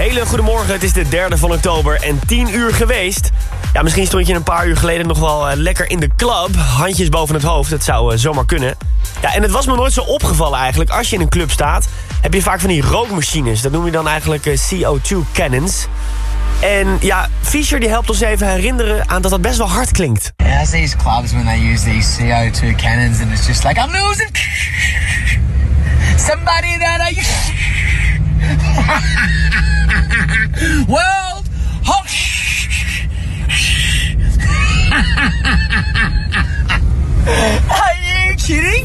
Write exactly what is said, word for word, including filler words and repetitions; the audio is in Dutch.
Hele goedemorgen, het is de derde van oktober en tien uur geweest. Ja, misschien stond je een paar uur geleden nog wel uh, lekker in de club. Handjes boven het hoofd, dat zou uh, zomaar kunnen. Ja, en het was me nooit zo opgevallen eigenlijk. Als je in een club staat, heb je vaak van die rookmachines. Dat noem je dan eigenlijk uh, C O twee cannons. En ja, Fisher die helpt ons even herinneren aan dat dat best wel hard klinkt. Yeah, there's these clubs when they use these C O two cannons and it's just like, I'm losing somebody that I... Whoa!